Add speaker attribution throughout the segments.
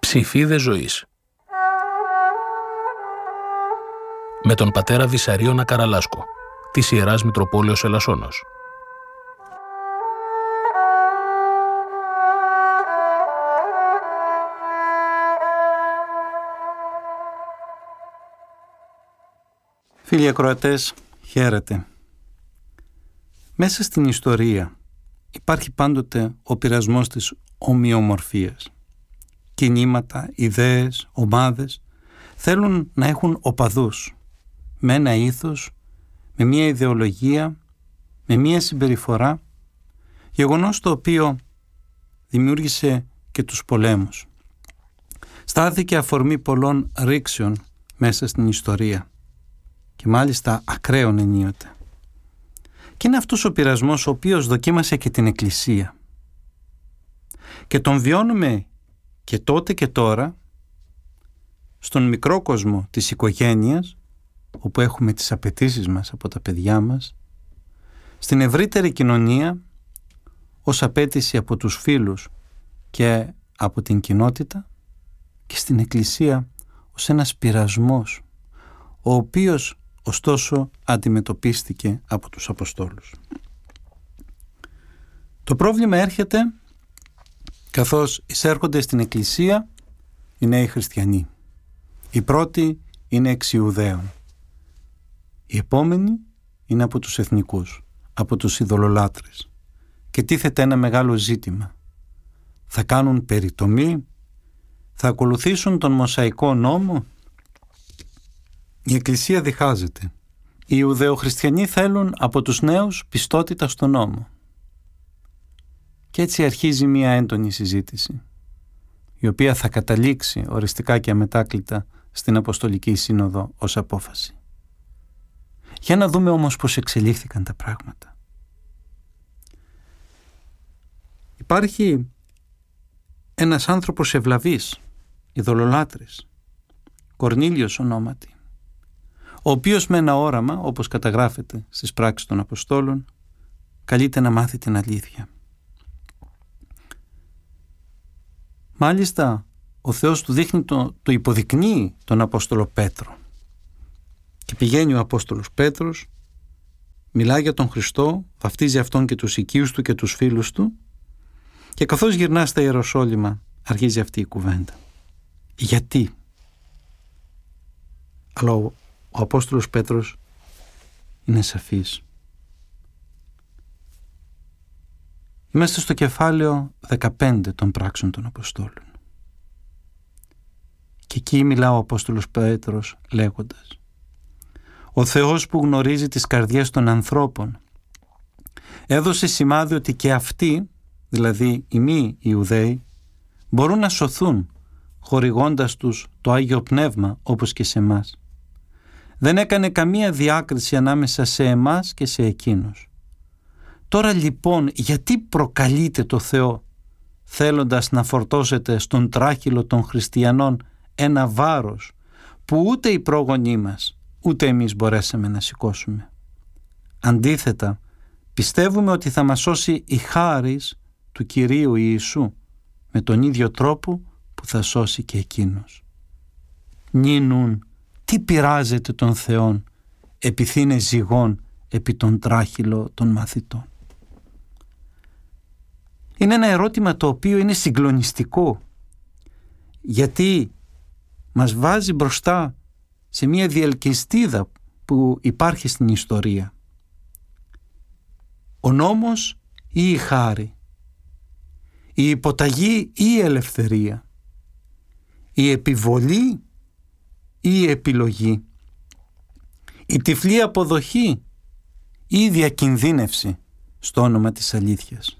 Speaker 1: Ψηφίδες ζωής. Με τον πατέρα Βυσαρίωνα Καραλάσκο, της Ιεράς Μητροπόλεως Ελασσόνος.
Speaker 2: Φίλοι ακροατές, χαίρετε. Μέσα στην ιστορία υπάρχει πάντοτε ο πειρασμός της ομοιομορφίας. Κινήματα, ιδέες, ομάδες θέλουν να έχουν οπαδούς, με ένα ήθος, με μια ιδεολογία, με μια συμπεριφορά, γεγονός το οποίο δημιούργησε και τους πολέμους. Στάθηκε αφορμή πολλών ρήξεων μέσα στην ιστορία και μάλιστα ακραίων ενίοτε. Και είναι αυτός ο πειρασμός ο οποίος δοκίμασε και την Εκκλησία. Και τον βιώνουμε και τότε και τώρα στον μικρό κόσμο της οικογένειας, όπου έχουμε τις απαιτήσεις μας από τα παιδιά μας, στην ευρύτερη κοινωνία ως απέτηση από τους φίλους και από την κοινότητα, και στην Εκκλησία ως ένας πειρασμός, ο οποίος ωστόσο αντιμετωπίστηκε από τους Αποστόλους. Το πρόβλημα έρχεται καθώς εισέρχονται στην Εκκλησία οι νέοι χριστιανοί. Οι πρώτοι είναι εξ Ιουδαίων. Οι επόμενοι είναι από τους εθνικούς, από τους ειδωλολάτρες. Και τίθεται ένα μεγάλο ζήτημα. Θα κάνουν περιτομή, θα ακολουθήσουν τον Μωσαϊκό νόμο. Η Εκκλησία διχάζεται. Οι Ιουδαιοχριστιανοί θέλουν από τους νέους πιστότητα στον νόμο. Και έτσι αρχίζει μια έντονη συζήτηση, η οποία θα καταλήξει οριστικά και αμετάκλητα στην Αποστολική Σύνοδο ως απόφαση. Για να δούμε όμως πώς εξελίχθηκαν τα πράγματα. Υπάρχει ένας άνθρωπος ευλαβής, ειδωλολάτρης, Κορνήλιος ονόματι, ο οποίος με ένα όραμα, όπως καταγράφεται στις πράξεις των Αποστόλων, καλείται να μάθει την αλήθεια. Μάλιστα, ο Θεός του δείχνει, το υποδεικνύει τον Απόστολο Πέτρο. Και πηγαίνει ο Απόστολος Πέτρος, μιλάει για τον Χριστό, βαφτίζει αυτόν και τους οικείους του και τους φίλους του, και καθώς γυρνά στα Ιεροσόλυμα αρχίζει αυτή η κουβέντα. Γιατί? Αλλά ο Απόστολος Πέτρος είναι σαφής. Είμαστε στο κεφάλαιο 15 των πράξεων των Αποστόλων. Και εκεί μιλά ο Απόστολος Πέτρος λέγοντας: «Ο Θεός που γνωρίζει τις καρδιές των ανθρώπων έδωσε σημάδι ότι και αυτοί, δηλαδή οι μη Ιουδαίοι, μπορούν να σωθούν χορηγώντας τους το Άγιο Πνεύμα όπως και σε εμάς. Δεν έκανε καμία διάκριση ανάμεσα σε εμάς και σε εκείνους. Τώρα λοιπόν γιατί προκαλείτε το Θεό θέλοντας να φορτώσετε στον τράχυλο των χριστιανών ένα βάρος που ούτε οι πρόγονοί μας ούτε εμείς μπορέσαμε να σηκώσουμε? Αντίθετα, πιστεύουμε ότι θα μας σώσει η χάρις του Κυρίου Ιησού με τον ίδιο τρόπο που θα σώσει και εκείνος. Νίνουν, τι πειράζεται τον Θεόν επιθύνε ζυγών επί τον τράχυλο των μαθητών?» Είναι ένα ερώτημα το οποίο είναι συγκλονιστικό, γιατί μας βάζει μπροστά σε μια διελκυστίδα που υπάρχει στην ιστορία. Ο νόμος ή η χάρη, η υποταγή ή η ελευθερία, η επιβολή ή η επιλογή, η τυφλή αποδοχή ή η διακινδύνευση στο όνομα της αλήθειας,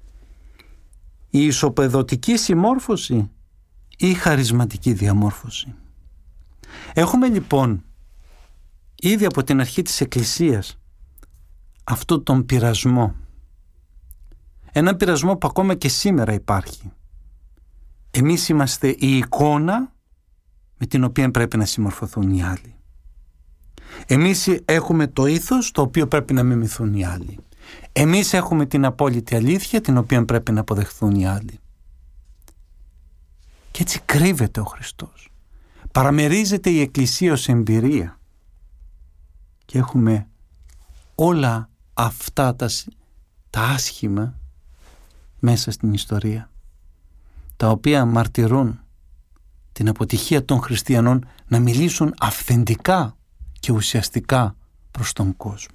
Speaker 2: η ισοπεδωτική συμμόρφωση ή η χαρισματική διαμόρφωση. Έχουμε λοιπόν ήδη από την αρχή της Εκκλησίας αυτό τον πειρασμό. Έναν πειρασμό που ακόμα και σήμερα υπάρχει. Εμείς είμαστε η εικόνα με την οποία πρέπει να συμμορφωθούν οι άλλοι. Εμείς έχουμε το ήθος το οποίο πρέπει να μιμηθούν οι άλλοι. Εμείς έχουμε την απόλυτη αλήθεια την οποία πρέπει να αποδεχθούν οι άλλοι. Και έτσι κρύβεται ο Χριστός. Παραμερίζεται η Εκκλησία ως εμπειρία. Και έχουμε όλα αυτά τα άσχημα μέσα στην ιστορία, τα οποία μαρτυρούν την αποτυχία των χριστιανών να μιλήσουν αυθεντικά και ουσιαστικά προς τον κόσμο.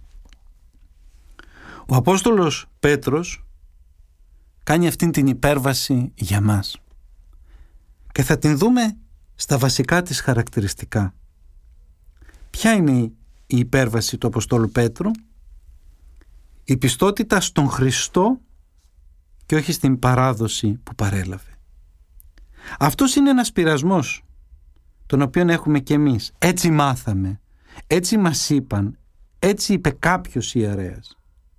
Speaker 2: Ο Απόστολος Πέτρος κάνει αυτήν την υπέρβαση για μας και θα την δούμε στα βασικά της χαρακτηριστικά. Ποια είναι η υπέρβαση του Αποστόλου Πέτρου? Η πιστότητα στον Χριστό και όχι στην παράδοση που παρέλαβε. Αυτός είναι ένας πειρασμός τον οποίον έχουμε και εμείς. Έτσι μάθαμε, έτσι μας είπαν, έτσι είπε κάποιος ιερέας.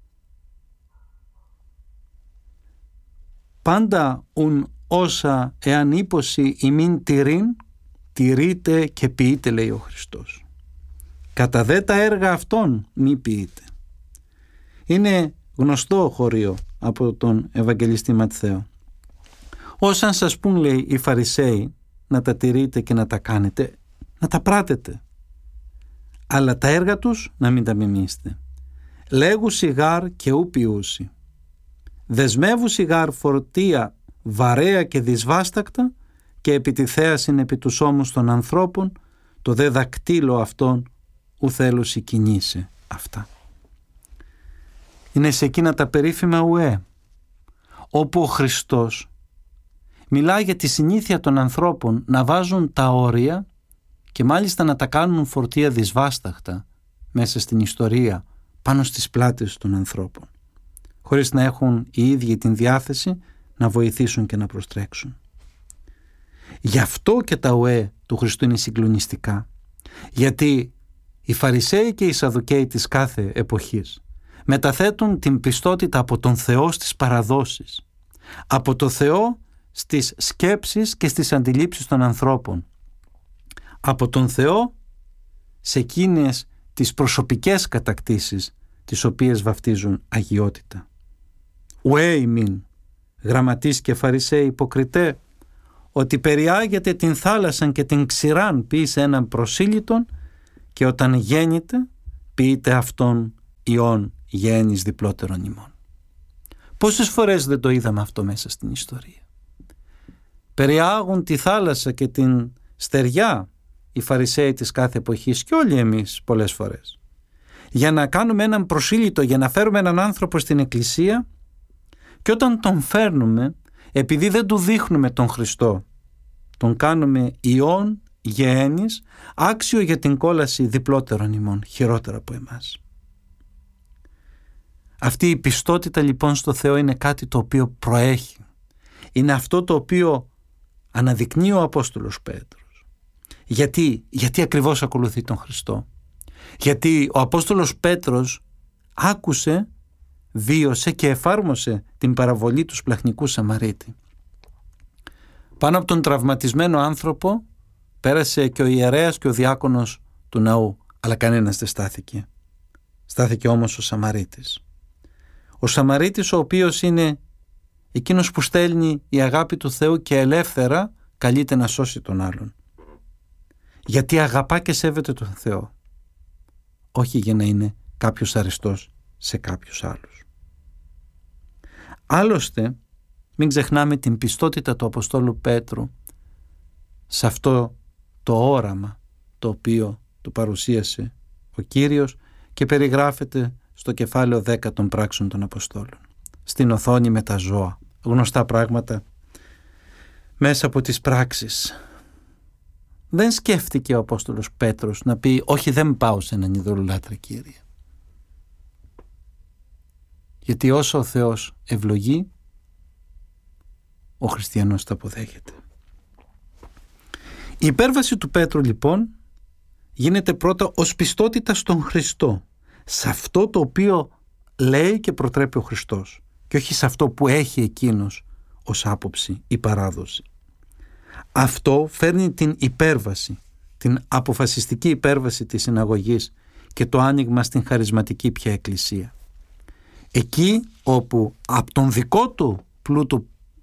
Speaker 2: Πάντα ουν όσα εάν ύποση ημίν τηρήν, τηρείτε και ποιείτε, λέει ο Χριστός. Κατά δε τα έργα αυτών μη ποιείτε. Είναι γνωστό χωρίο από τον Ευαγγελιστή Ματθαίο. Όσαν σας πούν, λέει, οι Φαρισαίοι να τα τηρείτε και να τα κάνετε, να τα πράτετε, αλλά τα έργα τους να μην τα μιμήσετε. Λέγου σιγάρ και ου ποιούσι. Δεσμεύου σιγάρ φορτία βαρέα και δυσβάστακτα και επιτιθέασιν επί τους ώμους των ανθρώπων, το δε δακτύλο αυτών ου θέλουσι κινείσαι αυτά. Είναι σε εκείνα τα περίφημα ουέ, όπου ο Χριστός μιλάει για τη συνήθεια των ανθρώπων να βάζουν τα όρια και μάλιστα να τα κάνουν φορτία δυσβάσταχτα μέσα στην ιστορία πάνω στις πλάτες των ανθρώπων, χωρίς να έχουν οι ίδιοι την διάθεση να βοηθήσουν και να προστρέξουν. Γι' αυτό και τα ΟΕ του Χριστού είναι συγκλονιστικά, γιατί οι Φαρισαίοι και οι Σαδουκαίοι της κάθε εποχής μεταθέτουν την πιστότητα από τον Θεό στις παραδόσεις, από το Θεό στις σκέψεις και στις αντιλήψεις των ανθρώπων, από τον Θεό σε εκείνες τις προσωπικές κατακτήσεις τις οποίες βαφτίζουν αγιότητα. Ουέ ημίν, γραμματείς και Φαρισαίοι υποκριτέ, ότι περιάγεται την θάλασσαν και την ξηράν ποιεί σε έναν προσήλυτον και όταν γέννηται ποιείται αυτόν ιών γέννης διπλότερον ημών. Πόσες φορές δεν το είδαμε αυτό μέσα στην ιστορία? Περιάγουν τη θάλασσα και την στεριά οι Φαρισαίοι της κάθε εποχής και όλοι εμείς πολλές φορές, για να κάνουμε έναν προσήλυτο, για να φέρουμε έναν άνθρωπο στην Εκκλησία, και όταν τον φέρνουμε, επειδή δεν του δείχνουμε τον Χριστό, τον κάνουμε ιών γέννης, άξιο για την κόλαση διπλότερων ημών, χειρότερα από εμάς. Αυτή η πιστότητα λοιπόν στο Θεό είναι κάτι το οποίο προέχει. Είναι αυτό το οποίο αναδεικνύει ο Απόστολος Πέτρος. Γιατί ακριβώς ακολουθεί τον Χριστό? Γιατί ο Απόστολος Πέτρος άκουσε, βίωσε και εφάρμοσε την παραβολή του σπλαχνικού Σαμαρίτη. Πάνω από τον τραυματισμένο άνθρωπο πέρασε και ο ιερέας και ο διάκονος του ναού, αλλά κανένας δεν στάθηκε. Στάθηκε όμως ο Σαμαρίτης. Ο Σαμαρίτης, ο οποίος είναι εκείνος που στέλνει η αγάπη του Θεού και ελεύθερα καλείται να σώσει τον άλλον. Γιατί αγαπά και σέβεται τον Θεό. Όχι για να είναι κάποιος αριστός σε κάποιους άλλους. Άλλωστε, μην ξεχνάμε την πιστότητα του Αποστόλου Πέτρου σε αυτό το όραμα το οποίο του παρουσίασε ο Κύριος και περιγράφεται στο κεφάλαιο 10 των πράξεων των Αποστόλων. Στην οθόνη με τα ζώα, γνωστά πράγματα μέσα από τις πράξεις. Δεν σκέφτηκε ο Απόστολος Πέτρος να πει όχι, δεν πάω σε έναν ειδωλολάτρη, Κύριε. Γιατί όσο ο Θεός ευλογεί, ο χριστιανός τα αποδέχεται. Η υπέρβαση του Πέτρου λοιπόν γίνεται πρώτα ως πιστότητα στον Χριστό, σε αυτό το οποίο λέει και προτρέπει ο Χριστός και όχι σε αυτό που έχει εκείνος ως άποψη ή παράδοση. Αυτό φέρνει την υπέρβαση, την αποφασιστική υπέρβαση της συναγωγής και το άνοιγμα στην χαρισματική πια εκκλησία. Εκεί όπου από τον δικό του πλούτο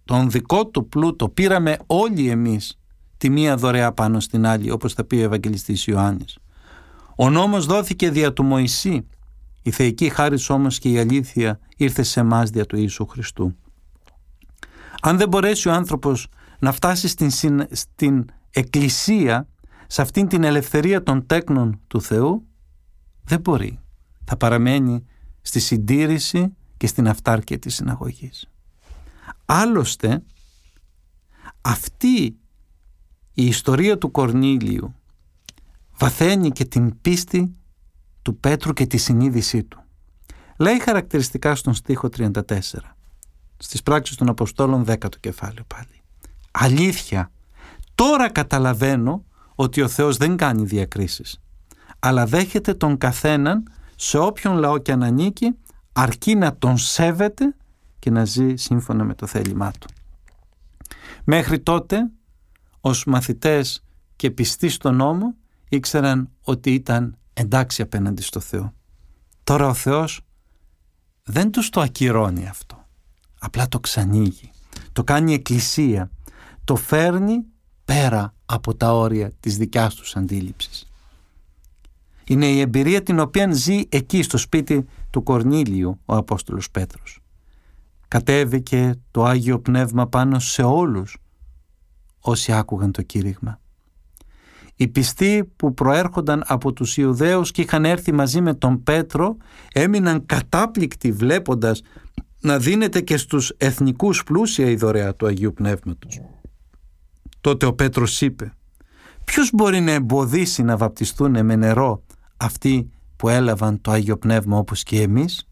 Speaker 2: τον δικό του πλούτο πήραμε όλοι εμείς τη μία δωρεά πάνω στην άλλη, όπως θα πει ο Ευαγγελιστής Ιωάννης. Ο νόμος δόθηκε δια του Μωυσή, η θεϊκή χάρις όμως και η αλήθεια ήρθε σε εμάς δια του Ιησού Χριστού. Αν δεν μπορέσει ο άνθρωπος να φτάσει στην εκκλησία, σε αυτήν την ελευθερία των τέκνων του Θεού, δεν μπορεί. Θα παραμένει στη συντήρηση και στην αυτάρκεια της συναγωγής. Άλλωστε, αυτή η ιστορία του Κορνήλιου βαθαίνει και την πίστη του Πέτρου και τη συνείδησή του. Λέει χαρακτηριστικά στον στίχο 34, στις πράξεις των Αποστόλων 10ο κεφάλαιο πάλι. Αλήθεια, τώρα καταλαβαίνω ότι ο Θεός δεν κάνει διακρίσεις, αλλά δέχεται τον καθέναν σε όποιον λαό και αν ανήκει, αρκεί να τον σέβεται και να ζει σύμφωνα με το θέλημά του. Μέχρι τότε, ως μαθητές και πιστοί στον νόμο, ήξεραν ότι ήταν εντάξει απέναντι στο Θεό. Τώρα ο Θεός δεν τους το ακυρώνει αυτό, απλά το ξανοίγει, το κάνει εκκλησία, το φέρνει πέρα από τα όρια της δικιάς τους αντίληψης. Είναι η εμπειρία την οποία ζει εκεί στο σπίτι του Κορνήλιου ο Απόστολος Πέτρος. Κατέβηκε το Άγιο Πνεύμα πάνω σε όλους όσοι άκουγαν το κήρυγμα. Οι πιστοί που προέρχονταν από τους Ιουδαίους και είχαν έρθει μαζί με τον Πέτρο έμειναν κατάπληκτοι βλέποντας να δίνεται και στους εθνικούς πλούσια η δωρεά του Αγίου Πνεύματος. Τότε ο Πέτρος είπε: ποιος μπορεί να εμποδίσει να βαπτιστούν με νερό αυτοί που έλαβαν το Άγιο Πνεύμα όπως και εμείς?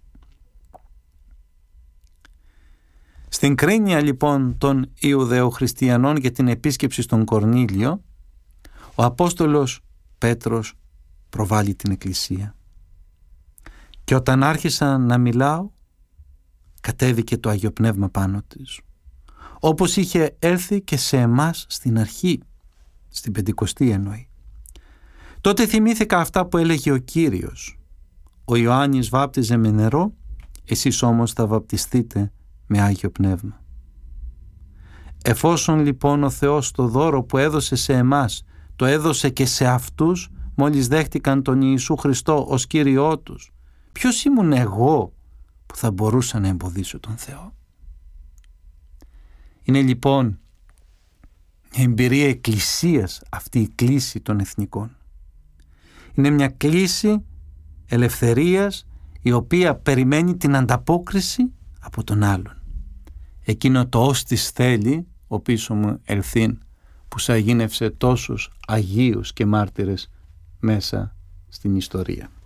Speaker 2: Στην κρίνια λοιπόν των Ιουδαιοχριστιανών για την επίσκεψη στον Κορνήλιο, ο Απόστολος Πέτρος προβάλλει την Εκκλησία. Και όταν άρχισα να μιλάω, κατέβηκε το Άγιο Πνεύμα πάνω της, όπως είχε έρθει και σε εμάς στην αρχή, στην Πεντηκοστή εννοεί. Τότε θυμήθηκα αυτά που έλεγε ο Κύριος: ο Ιωάννης βάπτιζε με νερό, εσείς όμως θα βαπτιστείτε με Άγιο Πνεύμα. Εφόσον λοιπόν ο Θεός το δώρο που έδωσε σε εμάς το έδωσε και σε αυτούς μόλις δέχτηκαν τον Ιησού Χριστό ως Κύριό τους, ποιος ήμουν εγώ που θα μπορούσα να εμποδίσω τον Θεό? Είναι λοιπόν μια εμπειρία εκκλησίας αυτή η κλίση των εθνικών. Είναι μια κλίση ελευθερίας η οποία περιμένει την ανταπόκριση από τον άλλον. Εκείνο το «ως της θέλει» ο πίσω μου ελθύν που σαγίνευσε τόσους Αγίους και μάρτυρες μέσα στην ιστορία.